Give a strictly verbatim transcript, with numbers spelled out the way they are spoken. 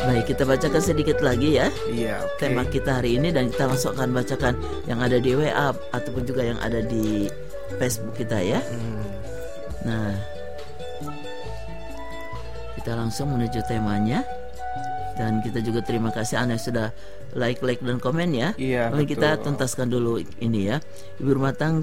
Baik, kita bacakan sedikit lagi ya. Iya, okay. Tema kita hari ini, dan kita langsung akan bacakan yang ada di W A ataupun juga yang ada di Facebook kita ya. Hmm. Nah, kita langsung menuju temanya. Dan kita juga terima kasih Anda yang sudah like, like dan komen ya. Iya, Lalu kita betul. tuntaskan dulu ini ya. Ibu rumah tangga